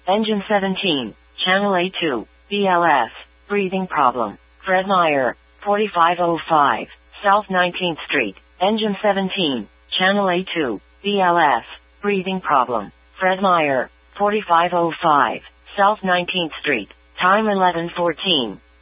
Engine 17, Channel A2, BLS, breathing problem. Fred Meyer, 4505, South 19th Street. Engine 17, Channel A2, BLS, breathing problem. Fred Meyer, 4505, South 19th Street. Time 11:14.